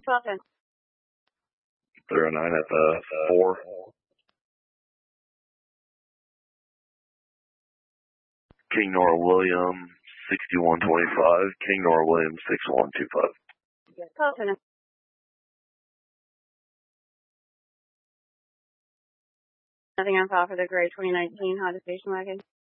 1210. 309 at the 4. King Nora William 6125. King Nora William 6125. 1210. Nothing on file for the gray 2019 Honda station wagon.